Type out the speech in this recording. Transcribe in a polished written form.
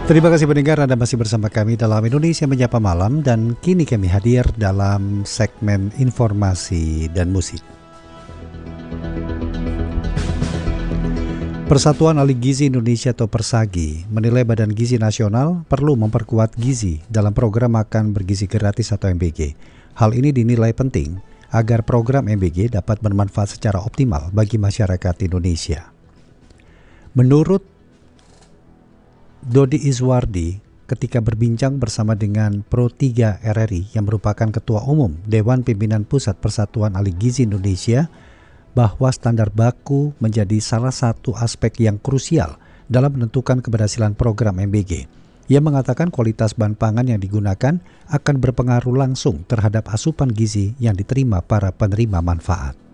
Terima kasih pendengar, Anda masih bersama kami dalam Indonesia Menyapa Malam, dan kini kami hadir dalam segmen informasi dan musik. Persatuan Ahli Gizi Indonesia atau Persagi menilai Badan Gizi Nasional perlu memperkuat gizi dalam program makan bergizi gratis atau MBG. Hal ini dinilai penting agar program MBG dapat bermanfaat secara optimal bagi masyarakat Indonesia. Menurut Dodi Iswardi, ketika berbincang bersama dengan Pro 3 RRI yang merupakan Ketua Umum Dewan Pimpinan Pusat Persatuan Ahli Gizi Indonesia, bahwa standar baku menjadi salah satu aspek yang krusial dalam menentukan keberhasilan program MBG. Ia mengatakan kualitas bahan pangan yang digunakan akan berpengaruh langsung terhadap asupan gizi yang diterima para penerima manfaat.